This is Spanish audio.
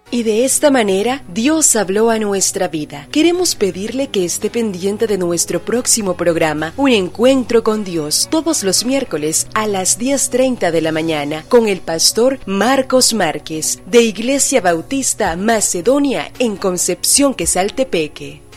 Y de esta manera, Dios habló a nuestra vida. Queremos pedirle que esté pendiente de nuestro próximo programa, Un Encuentro con Dios, todos los miércoles a las 10:30 de la mañana, con el pastor Marcos Márquez, de Iglesia Bautista Macedonia en Concepción Quesaltepeque.